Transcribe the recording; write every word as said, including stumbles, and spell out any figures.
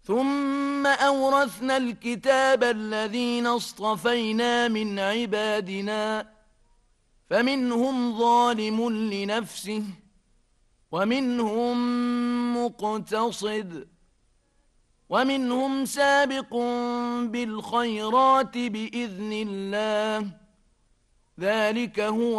ثم أورثنا الكتاب الذين اصطفينا من عبادنا فمنهم ظالم لنفسه ومنهم مقتصد ومنهم سابق بالخيرات بإذن الله ذلك هو